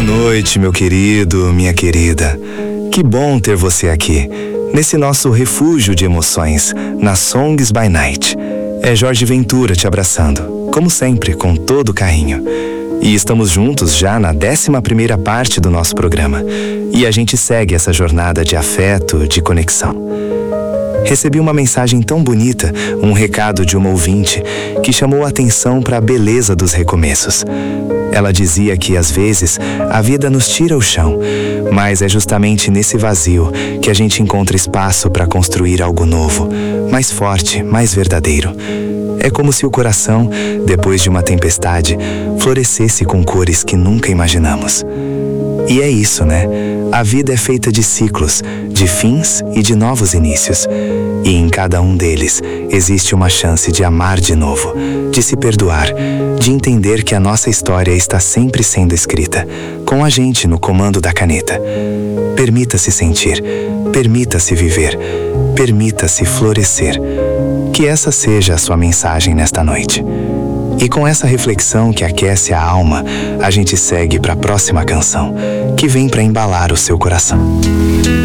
noite, meu querido, minha querida. Que bom ter você aqui, nesse nosso refúgio de emoções, na Songs by Night. É Jorge Ventura te abraçando, como sempre, com todo carinho. E estamos juntos já na 11ª parte do nosso programa. E a gente segue essa jornada de afeto, de conexão. Recebi uma mensagem tão bonita, um recado de uma ouvinte, que chamou a atenção para a beleza dos recomeços. Ela dizia que, às vezes, a vida nos tira o chão, mas é justamente nesse vazio que a gente encontra espaço para construir algo novo, mais forte, mais verdadeiro. É como se o coração, depois de uma tempestade, florescesse com cores que nunca imaginamos. E é isso, né? A vida é feita de ciclos, de fins e de novos inícios. E em cada um deles existe uma chance de amar de novo, de se perdoar, de entender que a nossa história está sempre sendo escrita, com a gente no comando da caneta. Permita-se sentir, permita-se viver, permita-se florescer. Que essa seja a sua mensagem nesta noite. E com essa reflexão que aquece a alma, a gente segue para a próxima canção, que vem para embalar o seu coração.